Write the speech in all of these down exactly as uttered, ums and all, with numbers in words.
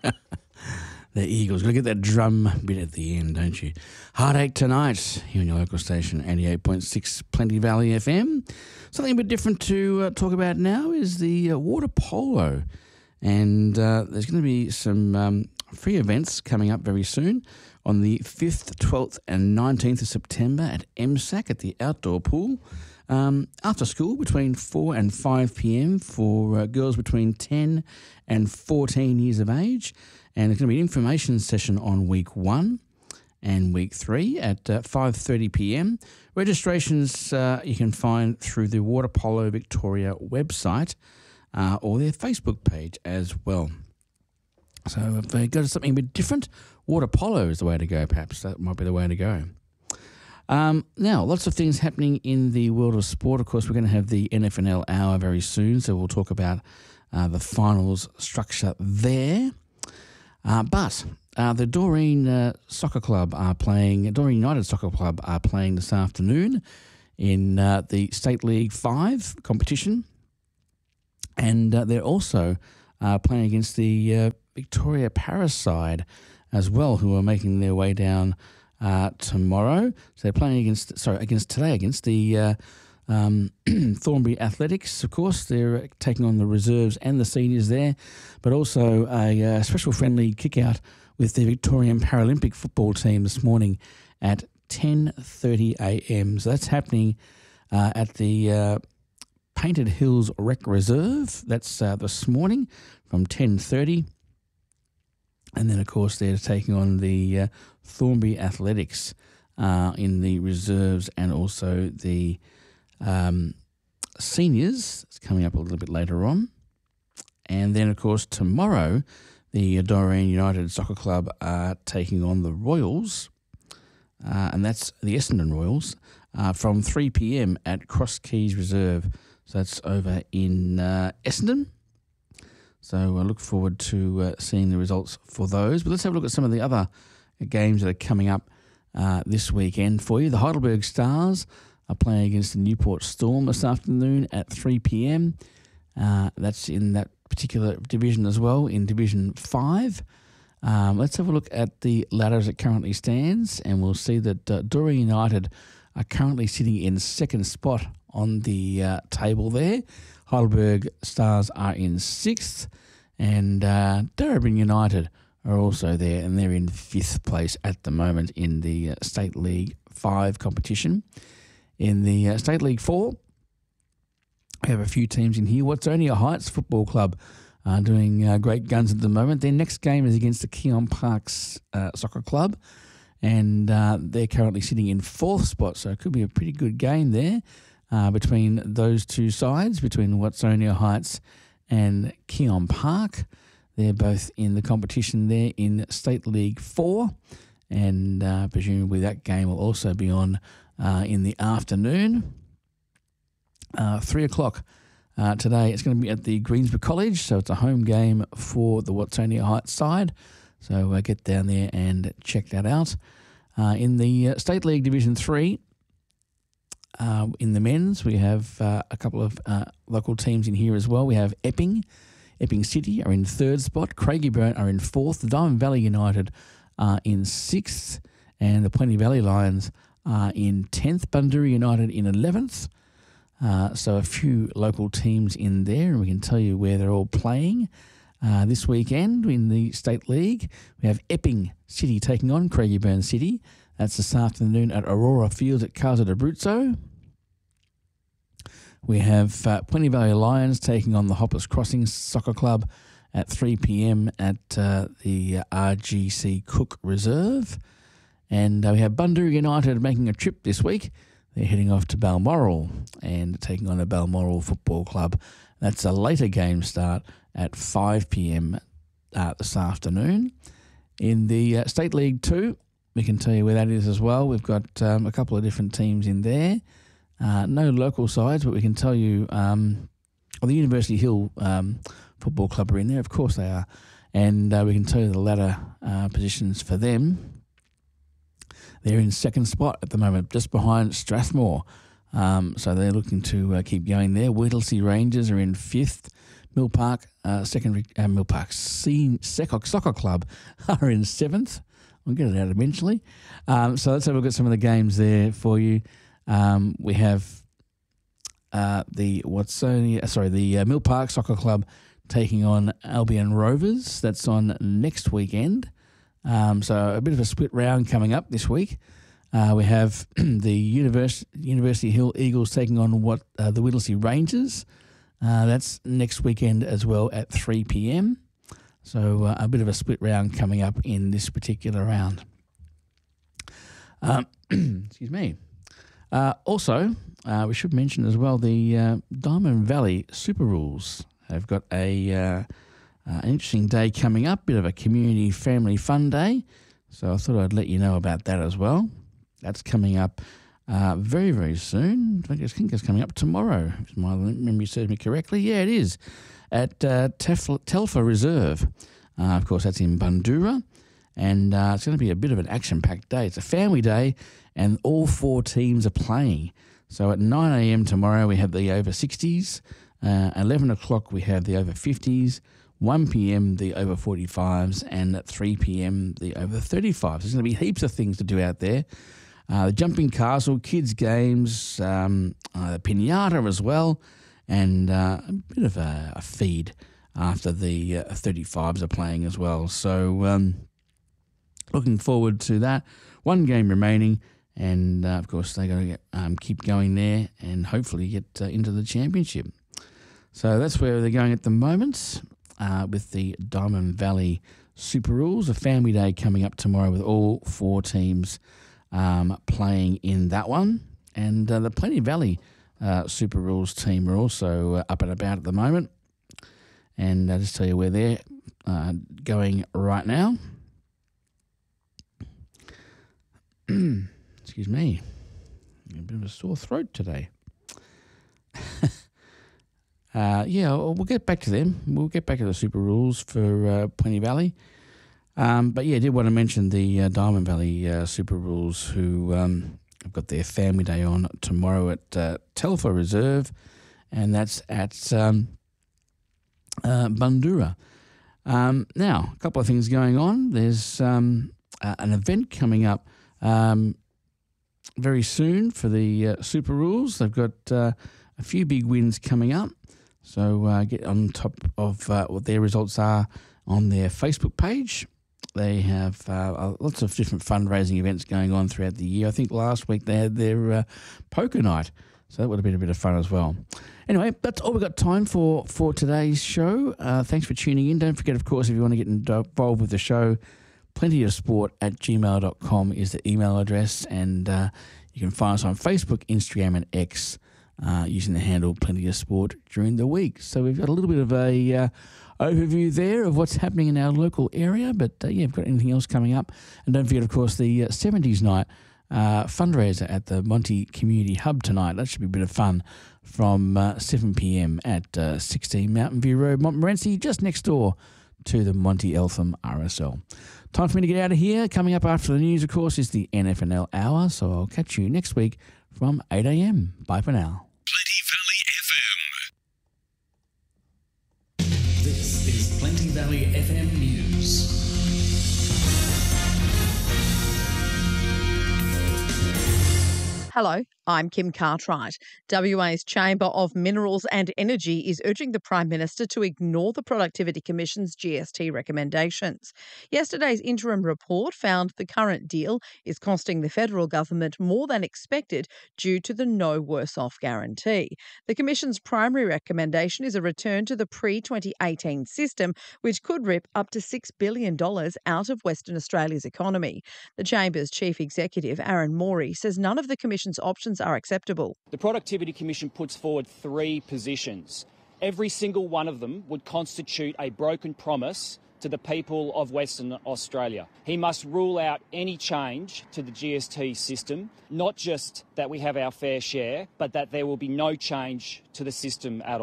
The Eagles. Got to get that drum bit at the end, don't you? Heartache Tonight, here on your local station, eighty-eight point six Plenty Valley F M. Something a bit different to uh, talk about now is the uh, water polo. And uh, there's going to be some um, free events coming up very soon on the fifth, twelfth and nineteenth of September at M S A C at the outdoor pool. Um, after school between four and five p.m. for uh, girls between ten and fourteen years of age. And there's going to be an information session on week one and week three at uh, five thirty p.m. Registrations uh, you can find through the Water Polo Victoria website uh, or their Facebook page as well. So if they go to something a bit different, water polo is the way to go, perhaps. That might be the way to go. Um, now, lots of things happening in the world of sport. Of course, we're going to have the N F L L hour very soon, so we'll talk about uh, the finals structure there. Uh, but uh, the Doreen uh, Soccer Club are playing, Doreen United Soccer Club are playing this afternoon in uh, the State League five competition. And uh, they're also uh, playing against the uh, Victoria Paris side as well, who are making their way down uh, tomorrow. So they're playing against, sorry, against today, against the uh, um, Thornbury Athletics, of course. They're taking on the reserves and the seniors there, but also a uh, special friendly kick-out with the Victorian Paralympic football team this morning at ten thirty a.m. So that's happening uh, at the uh, Painted Hills Rec Reserve. That's uh, this morning from ten thirty. And then, of course, they're taking on the uh, Thornbury Athletics uh, in the reserves and also the um, seniors. It's coming up a little bit later on. And then, of course, tomorrow, the Doreen United Soccer Club are taking on the Royals, uh, and that's the Essendon Royals, uh, from three p.m. at Cross Keys Reserve. So that's over in uh, Essendon. So I look forward to uh, seeing the results for those. But let's have a look at some of the other games that are coming up uh, this weekend for you. The Heidelberg Stars are playing against the Newport Storm this afternoon at three p.m. Uh, that's in that particular division as well, in Division five. Um, let's have a look at the ladder as it currently stands, and we'll see that uh, Doreen United are currently sitting in second spot on the uh, table there. Heidelberg Stars are in sixth, and uh, Darebin United are also there, and they're in fifth place at the moment in the uh, State League five competition. In the uh, State League four, we have a few teams in here. Watsonia Heights Football Club are doing uh, great guns at the moment. Their next game is against the Keon Parks uh, Soccer Club, and uh, they're currently sitting in fourth spot, so it could be a pretty good game there uh, between those two sides, between Watsonia Heights and Keon Park. They're both in the competition there in State League four, and uh, presumably that game will also be on uh, in the afternoon. Uh, three o'clock uh, today. It's going to be at the Greensborough College, so it's a home game for the Watsonia Heights side. So uh, get down there and check that out. Uh, in the uh, State League Division three, uh, in the men's, we have uh, a couple of uh, local teams in here as well. We have Epping. Epping City are in third spot. Craigieburn are in fourth. The Diamond Valley United are in sixth. And the Plenty Valley Lions are in tenth. Bundoora United in eleventh. Uh, so a few local teams in there, and we can tell you where they're all playing. Uh, this weekend in the State League, we have Epping City taking on Craigieburn City. That's this afternoon at Aurora Fields at Casa d'Abruzzo. We have uh, Plenty Valley Lions taking on the Hoppers Crossing Soccer Club at three p.m. at uh, the R G C Cook Reserve. And uh, we have Bundoora United making a trip this week. They're heading off to Balmoral and taking on the Balmoral Football Club. That's a later game start at five p.m. Uh, this afternoon. In the uh, State League two, we can tell you where that is as well. We've got um, a couple of different teams in there. Uh, no local sides, but we can tell you um, well, the University Hill um, Football Club are in there. Of course they are. And uh, we can tell you the ladder uh, positions for them. They're in second spot at the moment, just behind Strathmore. Um, so they're looking to uh, keep going there. Whittlesea Rangers are in fifth. Mill Park uh, Secondary uh, Mill Park Scene Secock Soccer Club are in seventh. I'll get it out eventually. Um, so let's have a look at some of the games there for you. Um, we have uh, the Watsonia, sorry, the uh, Mill Park Soccer Club taking on Albion Rovers. That's on next weekend. Um, so a bit of a split round coming up this week. Uh, we have the Univers- University Hill Eagles taking on what uh, the Whittlesea Rangers. Uh, that's next weekend as well at three p.m. So uh, a bit of a split round coming up in this particular round. Um, excuse me. Uh, also, uh, we should mention as well the uh, Diamond Valley Super Rules. They've got a uh, uh, an interesting day coming up, bit of a community family fun day. So I thought I'd let you know about that as well. That's coming up uh, very, very soon. I think it's coming up tomorrow, if my memory serves me correctly. Yeah, it is, at uh, Tef- Telfer Reserve. Uh, of course, that's in Bundoora. And uh, it's going to be a bit of an action-packed day. It's a family day, and all four teams are playing. So at nine a.m. tomorrow, we have the over sixties. Uh, eleven o'clock, we have the over fifties. one p.m. the over forty-fives, and at three p.m. the over thirty-fives. There's going to be heaps of things to do out there. Uh, the Jumping Castle, kids' games, um, uh, the Pinata as well, and uh, a bit of a, a feed after the uh, thirty-fives are playing as well. So um, looking forward to that. One game remaining, and uh, of course they got to get, um, keep going there and hopefully get uh, into the championship. So that's where they're going at the moment. Uh, with the Diamond Valley Super Rules, a family day coming up tomorrow with all four teams um, playing in that one. And uh, the Plenty Valley uh, Super Rules team are also uh, up and about at the moment. And I'll just tell you where they're uh, going right now. Excuse me. A bit of a sore throat today. Uh, yeah, we'll get back to them. We'll get back to the Super Rules for uh, Plenty Valley. Um, but yeah, I did want to mention the uh, Diamond Valley uh, Super Rules, who um, have got their family day on tomorrow at uh, Telfer Reserve, and that's at um, uh, Bundoora. Um, now, a couple of things going on. There's um, uh, an event coming up um, very soon for the uh, Super Rules. They've got uh, a few big wins coming up. So uh, get on top of uh, what their results are on their Facebook page. They have uh, lots of different fundraising events going on throughout the year. I think last week they had their uh, poker night, so that would have been a bit of fun as well. Anyway, that's all we've got time for for today's show. Uh, thanks for tuning in. Don't forget, of course, if you want to get involved with the show, plenty of sport at gmail dot com is the email address, and uh, you can find us on Facebook, Instagram and X. Uh, using the handle Plenty of Sport during the week. So we've got a little bit of a uh, overview there of what's happening in our local area. But uh, yeah, we've got anything else coming up. And don't forget, of course, the uh, seventies night uh, fundraiser at the Monty Community Hub tonight. That should be a bit of fun from uh, seven p.m. at uh, sixteen Mountain View Road, Montmorency, just next door to the Monty Eltham R S L. Time for me to get out of here. Coming up after the news, of course, is the N F N L Hour. So I'll catch you next week from eight a.m. Bye for now. Plenty Valley F M. This is Plenty Valley F M News. Hello, I'm Kim Cartwright. W A's Chamber of Minerals and Energy is urging the Prime Minister to ignore the Productivity Commission's G S T recommendations. Yesterday's interim report found the current deal is costing the federal government more than expected due to the no worse off guarantee. The Commission's primary recommendation is a return to the pre twenty eighteen system, which could rip up to six billion dollars out of Western Australia's economy. The Chamber's Chief Executive, Aaron Morey, says none of the Commission's options are acceptable. The Productivity Commission puts forward three positions. Every single one of them would constitute a broken promise to the people of Western Australia. He must rule out any change to the G S T system, not just that we have our fair share, but that there will be no change to the system at all.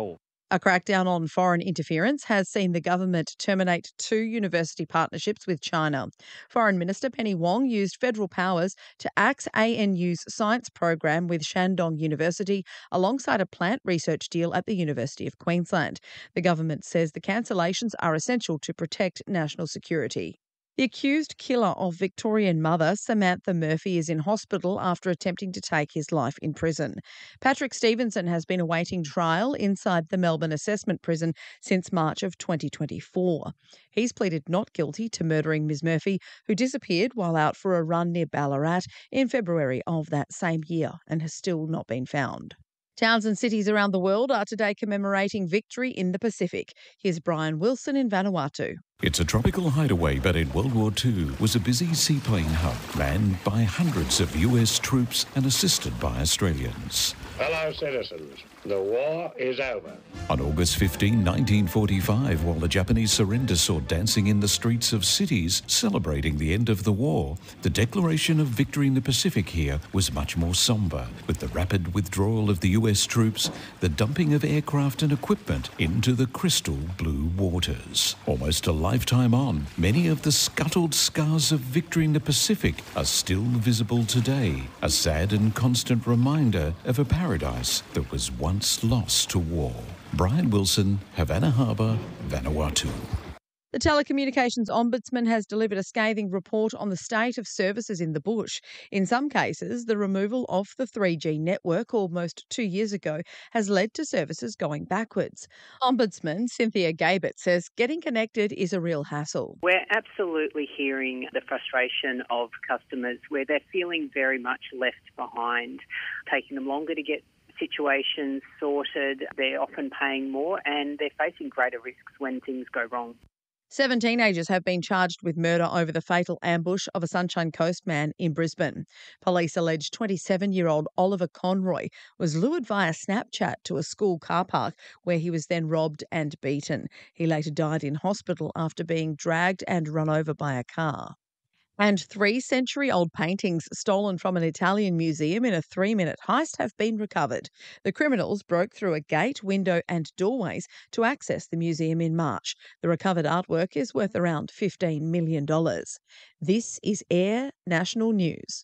A crackdown on foreign interference has seen the government terminate two university partnerships with China. Foreign Minister Penny Wong used federal powers to axe A N U's science program with Shandong University alongside a plant research deal at the University of Queensland. The government says the cancellations are essential to protect national security. The accused killer of Victorian mother Samantha Murphy is in hospital after attempting to take his life in prison. Patrick Stevenson has been awaiting trial inside the Melbourne Assessment Prison since March of twenty twenty-four. He's pleaded not guilty to murdering Miz Murphy, who disappeared while out for a run near Ballarat in February of that same year and has still not been found. Towns and cities around the world are today commemorating victory in the Pacific. Here's Brian Wilson in Vanuatu. It's a tropical hideaway, but in World War Two was a busy seaplane hub manned by hundreds of U S troops and assisted by Australians. Fellow citizens, the war is over. On August fifteenth, nineteen forty-five, while the Japanese surrender saw dancing in the streets of cities celebrating the end of the war, the declaration of victory in the Pacific here was much more sombre, with the rapid withdrawal of the U S troops, the dumping of aircraft and equipment into the crystal blue waters. Almost a lifetime on, many of the scuttled scars of victory in the Pacific are still visible today, a sad and constant reminder of a paradise that was once lost to war. Brian Wilson, Havana Harbour, Vanuatu. The Telecommunications Ombudsman has delivered a scathing report on the state of services in the bush. In some cases, the removal of the three G network almost two years ago has led to services going backwards. Ombudsman Cynthia Gabert says getting connected is a real hassle. We're absolutely hearing the frustration of customers where they're feeling very much left behind, taking them longer to get situations sorted, they're often paying more and they're facing greater risks when things go wrong. Seven teenagers have been charged with murder over the fatal ambush of a Sunshine Coast man in Brisbane. Police allege twenty-seven-year-old Oliver Conroy was lured via Snapchat to a school car park where he was then robbed and beaten. He later died in hospital after being dragged and run over by a car. And three century-old paintings stolen from an Italian museum in a three-minute heist have been recovered. The criminals broke through a gate, window and doorways to access the museum in March. The recovered artwork is worth around fifteen million dollars. This is Air National News.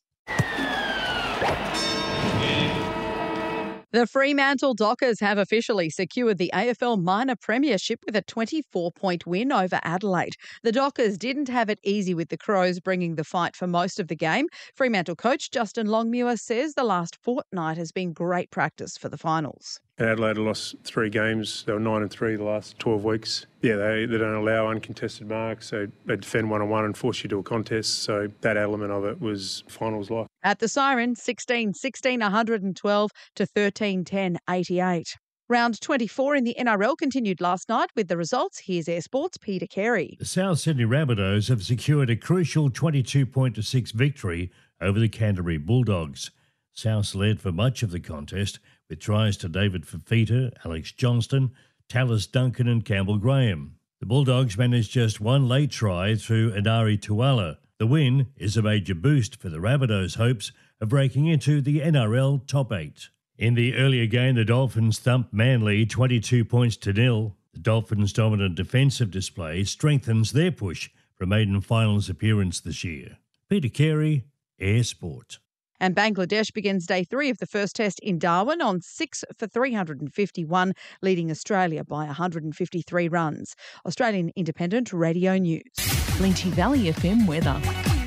The Fremantle Dockers have officially secured the A F L Minor Premiership with a twenty-four point win over Adelaide. The Dockers didn't have it easy with the Crows bringing the fight for most of the game. Fremantle coach Justin Longmuir says the last fortnight has been great practice for the finals. Adelaide lost three games. They were nine and three the last twelve weeks. Yeah, they, they don't allow uncontested marks. So they defend one on one and force you to a contest. So that element of it was finals like. At the Siren, sixteen sixteen, one hundred twelve to thirteen ten, eighty-eight. Round twenty-four in the N R L continued last night with the results. Here's Air Sports' Peter Carey. The South Sydney Rabbitohs have secured a crucial twenty-two point to six victory over the Canterbury Bulldogs. South led for much of the contest with tries to David Fifita, Alex Johnston, Tallis Duncan and Campbell Graham. The Bulldogs managed just one late try through Adari Tuala. The win is a major boost for the Rabbitohs' hopes of breaking into the N R L top eight. In the earlier game, the Dolphins thumped Manly twenty-two points to nil. The Dolphins' dominant defensive display strengthens their push for a maiden finals appearance this year. Peter Carey, Air Sport. And Bangladesh begins day three of the first test in Darwin on six for three hundred fifty-one, leading Australia by one hundred fifty-three runs. Australian Independent Radio News. Plenty Valley F M weather.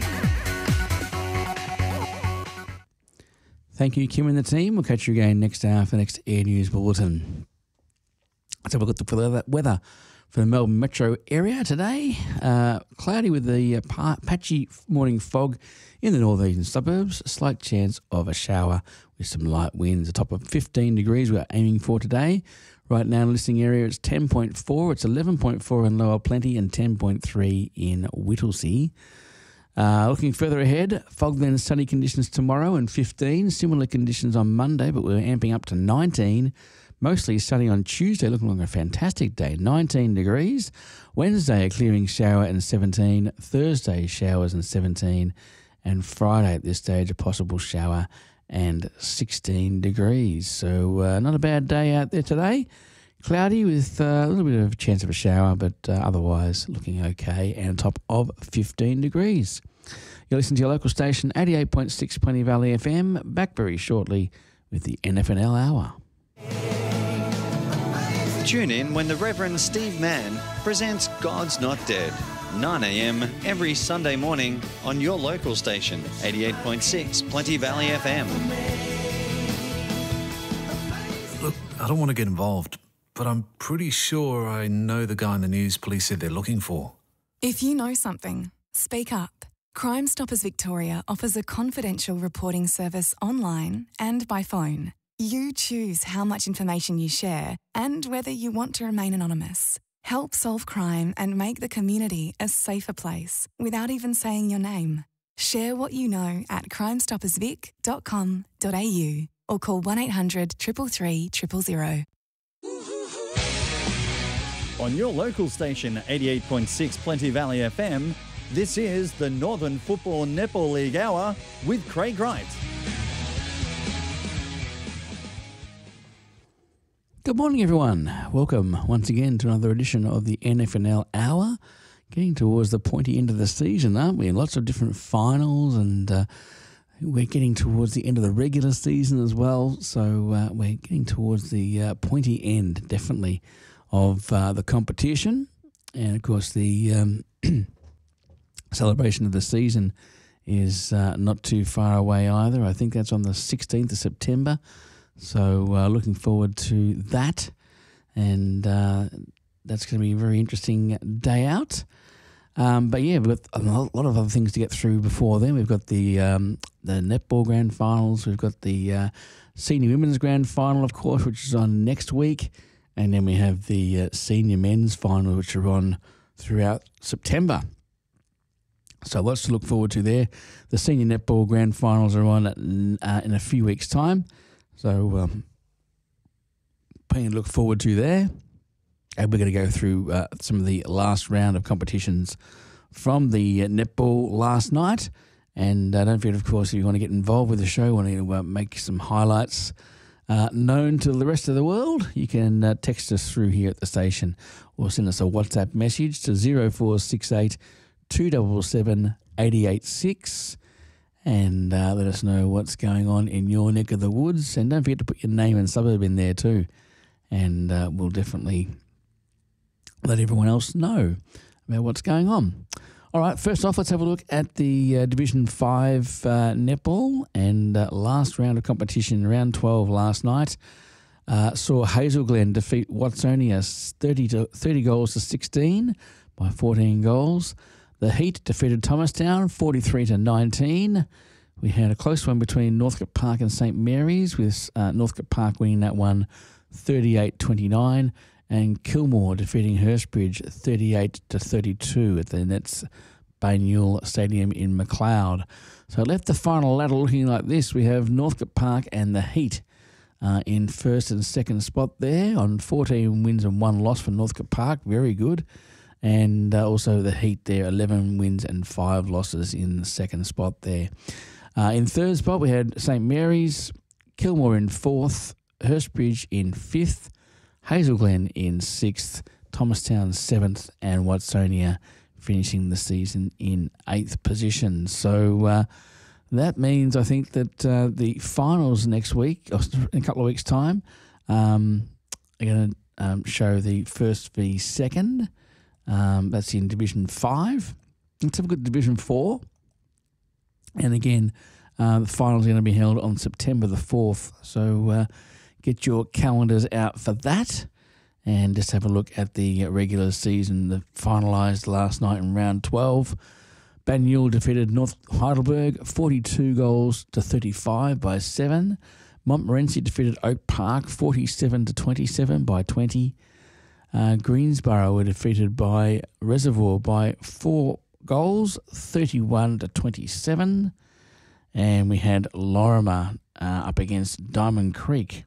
Thank you, Kim and the team. We'll catch you again next hour for the next Air News Bulletin. Let's have a look at the weather for the Melbourne metro area today. Uh, cloudy with the uh, patchy morning fog in the northeastern suburbs. A slight chance of a shower with some light winds. A top of fifteen degrees we're aiming for today. Right now in the listening area it's ten point four. It's eleven point four in Lower Plenty and ten point three in Whittlesea. Uh, looking further ahead, fog then sunny conditions tomorrow and fifteen. Similar conditions on Monday, but we're amping up to nineteen. Mostly sunny on Tuesday, looking like a fantastic day, nineteen degrees. Wednesday, a clearing shower and seventeen. Thursday, showers and seventeen. And Friday at this stage, a possible shower and sixteen degrees. So uh, not a bad day out there today. Cloudy with uh, a little bit of a chance of a shower, but uh, otherwise looking okay, and a top of fifteen degrees. You're listening to your local station, eighty-eight point six Plenty Valley F M. Back very shortly with the N F N L Hour. Tune in when the Reverend Steve Mann presents God's Not Dead, nine a.m. every Sunday morning on your local station, eighty-eight point six Plenty Valley F M. Look, I don't want to get involved, but I'm pretty sure I know the guy in the news police said they're looking for. If you know something, speak up. Crime Stoppers Victoria offers a confidential reporting service online and by phone. You choose how much information you share and whether you want to remain anonymous. Help solve crime and make the community a safer place without even saying your name. Share what you know at crime stoppers vic dot com dot a u or call one eight hundred three three three zero zero. On your local station, eighty-eight point six Plenty Valley F M, this is the Northern Football Netball League Hour with Craig Wright. Good morning, everyone. Welcome once again to another edition of the N F N L Hour. Getting towards the pointy end of the season, aren't we? Lots of different finals, and uh, we're getting towards the end of the regular season as well. So uh, we're getting towards the uh, pointy end, definitely, of uh, the competition. And, of course, the um, celebration of the season is uh, not too far away either. I think that's on the sixteenth of September. So uh, looking forward to that, and uh, that's going to be a very interesting day out. Um, but yeah, we've got a lot of other things to get through before then. We've got the um, the netball grand finals. We've got the uh, senior women's grand final, of course, which is on next week, and then we have the uh, senior men's final, which are on throughout September. So lots to look forward to there. The senior netball grand finals are on uh, in a few weeks' time. So, um, plenty to look forward to there. And we're going to go through uh, some of the last round of competitions from the uh, netball last night. And uh, don't forget, of course, if you want to get involved with the show, want to uh, make some highlights uh, known to the rest of the world, you can uh, text us through here at the station or send us a WhatsApp message to zero four six eight two seven seven eight eight six. And uh, let us know what's going on in your neck of the woods. And don't forget to put your name and suburb in there too. And uh, we'll definitely let everyone else know about what's going on. All right, first off, let's have a look at the uh, Division five uh, netball. And uh, last round of competition, round twelve last night, uh, saw Hazel Glen defeat Watsonia thirty, to, thirty goals to sixteen by fourteen goals. The Heat defeated Thomastown forty-three to nineteen. We had a close one between Northcote Park and Saint Mary's, with uh, Northcote Park winning that one thirty-eight twenty-nine, and Kilmore defeating Hurstbridge thirty-eight to thirty-two at the Nets Banyule Stadium in McLeod. So it left the final ladder looking like this. We have Northcote Park and the Heat uh, in first and second spot there on fourteen wins and one loss for Northcote Park. Very good. And uh, also the Heat there, eleven wins and five losses in the second spot there. Uh, in third spot, we had Saint Mary's, Kilmore in fourth, Hurstbridge in fifth, Hazel Glen in sixth, Thomastown seventh, and Watsonia finishing the season in eighth position. So uh, that means, I think, that uh, the finals next week, or in a couple of weeks' time, um, are going to um, show the first v second. Um, that's in Division five. Let's have a look at Division four. And again, uh, the finals are going to be held on September the fourth. So uh, get your calendars out for that. And just have a look at the regular season that finalised last night in round twelve. Banyule defeated North Heidelberg forty-two goals to thirty-five by seven. Montmorency defeated Oak Park forty-seven to twenty-seven by twenty. Uh, Greensborough were defeated by Reservoir by four goals, thirty-one to twenty-seven. And we had Lorimer uh, up against Diamond Creek.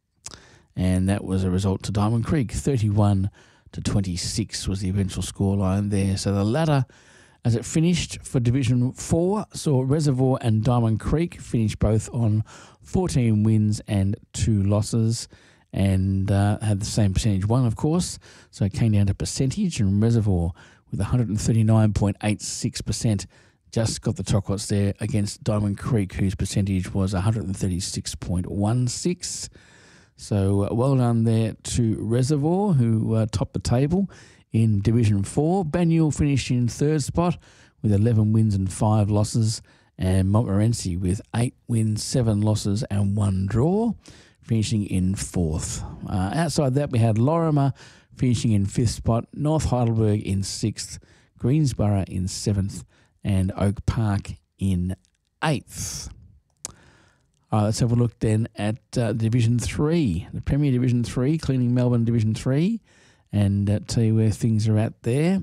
And that was a result to Diamond Creek. thirty-one to twenty-six was the eventual scoreline there. So the ladder, as it finished for Division four, saw Reservoir and Diamond Creek finish both on fourteen wins and two losses. and uh, had the same percentage one, of course. So it came down to percentage, and Reservoir with one thirty-nine point eight six percent just got the chocolates there against Diamond Creek, whose percentage was one thirty-six point one six. So uh, well done there to Reservoir, who uh, topped the table in Division four. Banyule finished in third spot with eleven wins and five losses, and Montmorency with eight wins, seven losses and one draw, finishing in fourth. Uh, outside that, we had Lorimer finishing in fifth spot, North Heidelberg in sixth, Greensborough in seventh, and Oak Park in eighth. All right, let's have a look then at uh, Division three, the Premier Division three, Cleaning Melbourne Division three, and uh, tell you where things are at there.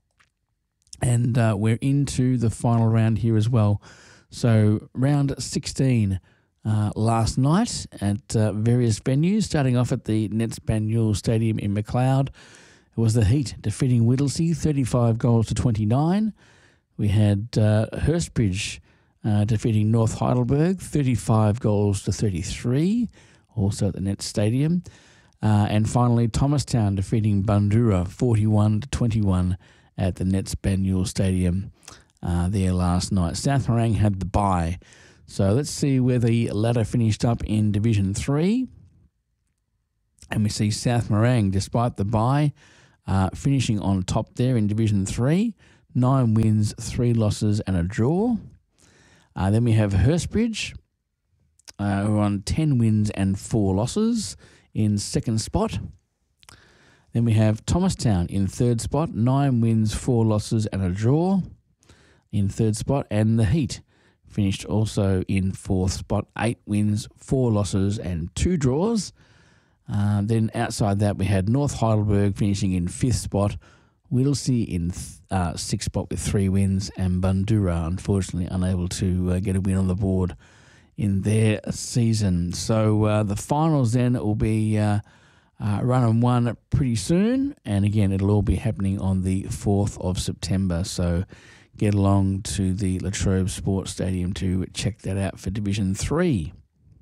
And uh, we're into the final round here as well. So round sixteen uh, last night at uh, various venues, starting off at the Nets Banyule Stadium in McLeod. It was the Heat defeating Whittlesea thirty-five goals to twenty-nine. We had uh, Hurstbridge uh, defeating North Heidelberg thirty-five goals to thirty-three, also at the Nets Stadium. Uh, and finally, Thomastown defeating Bundoora forty-one to twenty-one at the Nets Banyule Stadium uh, there last night. South Morang had the bye. So let's see where the ladder finished up in Division three. And we see South Morang, despite the bye, uh, finishing on top there in Division three. Nine wins, three losses and a draw. Uh, then we have Hurstbridge, uh, who are on ten wins and four losses in second spot. Then we have Thomastown in third spot, nine wins, four losses and a draw in third spot. And the Heat finished also in fourth spot, eight wins, four losses and two draws. Uh, then outside that, we had North Heidelberg finishing in fifth spot, Whittlesea in th- uh, sixth spot with three wins, and Bundoora unfortunately unable to uh, get a win on the board in their season. So uh, the finals then will be uh, uh, run and won pretty soon, and again it'll all be happening on the fourth of September. So get along to the Latrobe Sports Stadium to check that out for Division three.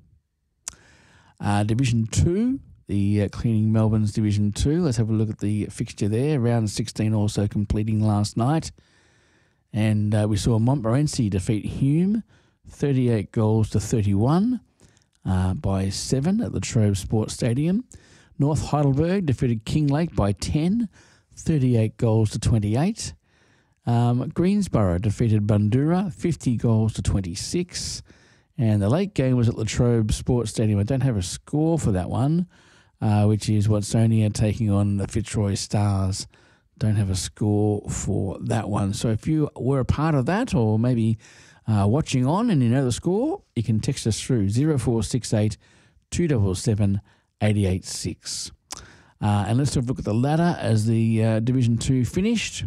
Uh, Division two. The uh, Cleaning Melbourne's Division two. Let's have a look at the fixture there. Round sixteen also completing last night. And uh, we saw Montmorency defeat Hume thirty-eight goals to thirty-one uh, by seven at the Latrobe Sports Stadium. North Heidelberg defeated Kinglake by ten, thirty-eight goals to twenty-eight. Um, Greensborough defeated Bundoora fifty goals to twenty-six. And the late game was at Latrobe Sports Stadium. I don't have a score for that one. Uh, which is Watsonia taking on the Fitzroy Stars. Don't have a score for that one. So if you were a part of that, or maybe uh, watching on and you know the score, you can text us through zero four six eight, two seven seven, eight eight six. Uh, and let's have a look at the ladder as the uh, Division two finished.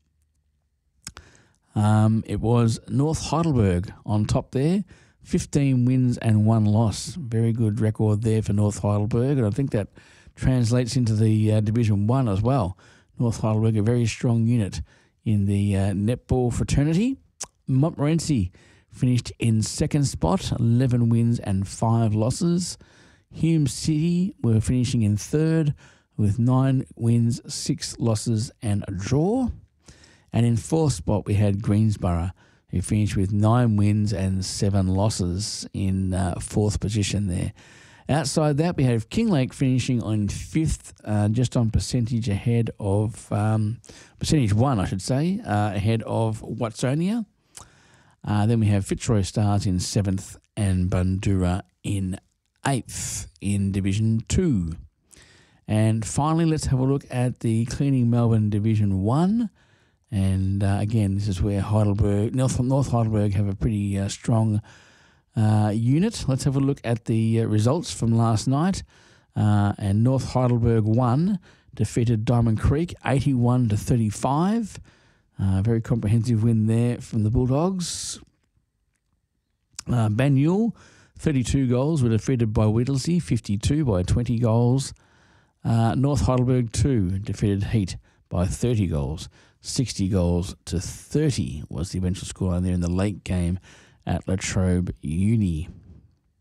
Um, it was North Heidelberg on top there. fifteen wins and one loss. Very good record there for North Heidelberg, and I think that translates into the uh, Division one as well. North Heidelberg, a very strong unit in the uh, netball fraternity. Montmorency finished in second spot, eleven wins and five losses. Hume City were finishing in third with nine wins, six losses and a draw. And in fourth spot, we had Greensborough, who finished with nine wins and seven losses in uh, fourth position there. Outside that, we have Kinglake finishing on fifth, uh, just on percentage ahead of, um, percentage one, I should say, uh, ahead of Watsonia. Uh, then we have Fitzroy Stars in seventh and Bundoora in eighth in Division two. And finally, let's have a look at the Cleaning Melbourne Division one. And uh, again, this is where Heidelberg, North, North Heidelberg have a pretty uh, strong uh, unit. Let's have a look at the uh, results from last night. Uh, and North Heidelberg won, defeated Diamond Creek eighty-one to thirty-five. Uh, very comprehensive win there from the Bulldogs. Uh, Banyule, thirty-two goals, were defeated by Whittlesea, fifty-two by twenty goals. Uh, North Heidelberg two defeated Heat by thirty goals. sixty goals to thirty was the eventual scoreline there in the late game at Latrobe Uni.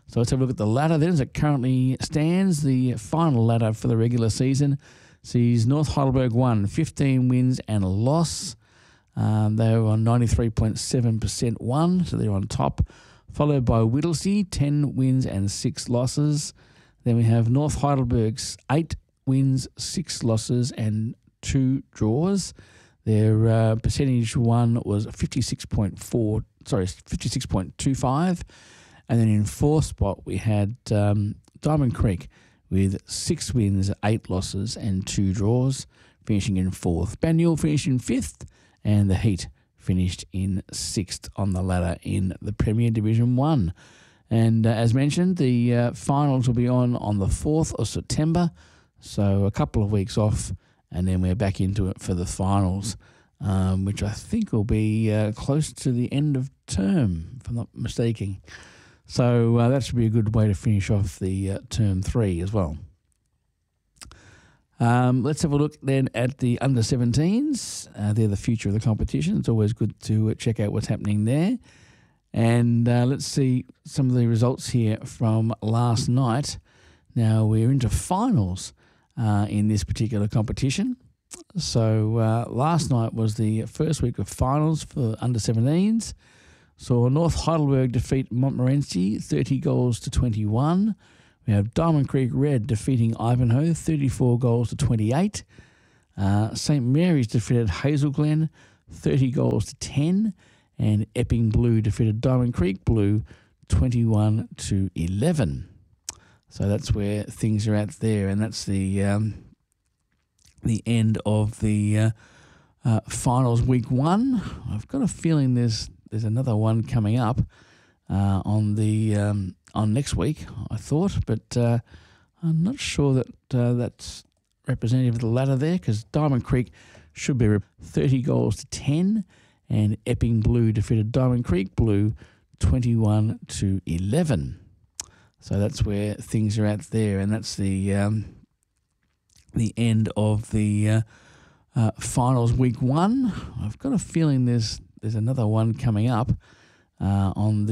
So let's have a look at the ladder then as it currently stands. The final ladder for the regular season sees North Heidelberg one, fifteen wins and a loss. Um, they were on ninety-three point seven percent won, so they're on top. Followed by Whittlesey, ten wins and six losses. Then we have North Heidelberg's eight wins, six losses and two draws. Their uh, percentage one was fifty-six point four, sorry, fifty-six point two five. And then in fourth spot, we had um, Diamond Creek with six wins, eight losses and two draws, finishing in fourth. Banyule finished in fifth, and the Heat finished in sixth on the ladder in the Premier Division one. And uh, as mentioned, the uh, finals will be on on the fourth of September, so a couple of weeks off, and then we're back into it for the finals, um, which I think will be uh, close to the end of term, if I'm not mistaken. So uh, that should be a good way to finish off the uh, term three as well. Um, let's have a look then at the under seventeens. Uh, they're the future of the competition. It's always good to check out what's happening there. And uh, let's see some of the results here from last night. Now we're into finals uh, in this particular competition. So uh, last night was the first week of finals for under seventeens. Saw North Heidelberg defeat Montmorency thirty goals to twenty-one. We have Diamond Creek Red defeating Ivanhoe thirty-four goals to twenty-eight. Uh, Saint Mary's defeated Hazel Glen thirty goals to ten. And Epping Blue defeated Diamond Creek Blue twenty-one to eleven. So that's where things are at there, and that's the um, the end of the uh, uh, finals week one. I've got a feeling there's there's another one coming up uh, on the um, on next week, I thought, but uh, I'm not sure that uh, that's representative of the ladder there, because Diamond Creek should be thirty goals to ten. And Epping Blue defeated Diamond Creek Blue twenty-one to eleven. So that's where things are at there, and that's the um, the end of the uh, uh, finals week one. I've got a feeling there's there's another one coming up uh, on the